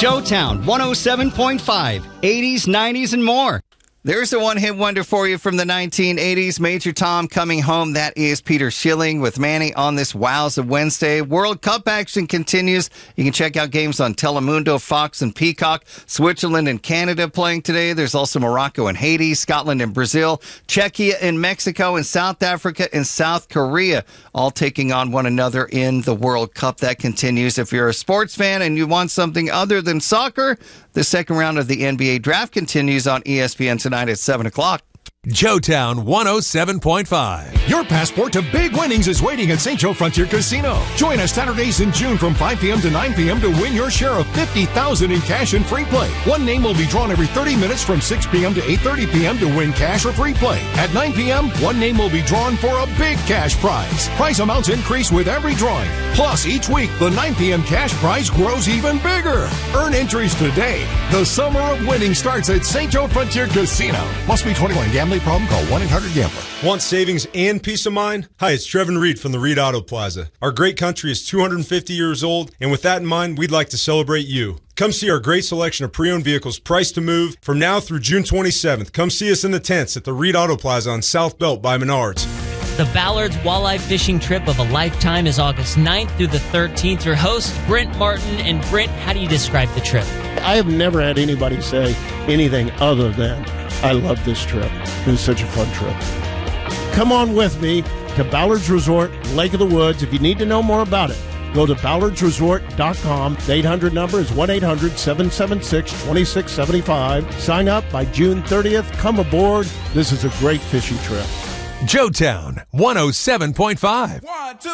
Joetown 107.5, 80s, 90s, and more. There's a one-hit wonder for you from the 1980s. Major Tom coming home. That is Peter Schilling with Manny on this Wowza Wednesday. World Cup action continues. You can check out games on Telemundo, Fox, and Peacock. Switzerland and Canada playing today. There's also Morocco and Haiti, Scotland and Brazil, Czechia and Mexico, and South Africa and South Korea all taking on one another in the World Cup. That continues. If you're a sports fan and you want something other than soccer, the second round of the NBA draft continues on ESPN tonight at 7 o'clock. Joetown 107.5. Your passport to big winnings is waiting at St. Joe Frontier Casino. Join us Saturdays in June from 5 p.m. to 9 p.m. to win your share of $50,000 in cash and free play. One name will be drawn every 30 minutes from 6 p.m. to 8:30 p.m. to win cash or free play. At 9 p.m., one name will be drawn for a big cash prize. Prize amounts increase with every drawing. Plus, each week, the 9 p.m. cash prize grows even bigger. Earn entries today. The summer of winning starts at St. Joe Frontier Casino. Must be 21. Gambling problem? Call 1-800-GAMBLER. Want savings and peace of mind? Hi, it's Trevin Reed from the Reed Auto Plaza. Our great country is 250 years old, and with that in mind, we'd like to celebrate you. Come see our great selection of pre-owned vehicles priced to move from now through June 27th. Come see us in the tents at the Reed Auto Plaza on South Belt by Menards. The Ballard's Walleye Fishing Trip of a Lifetime is August 9th through the 13th. Your host, Brent Martin. And Brent, how do you describe the trip? I have never had anybody say anything other than, I love this trip. It was such a fun trip. Come on with me to Ballard's Resort, Lake of the Woods. If you need to know more about it, go to ballardsresort.com. The 800 number is 1-800-776-2675. Sign up by June 30th. Come aboard. This is a great fishing trip. Joetown 107.5.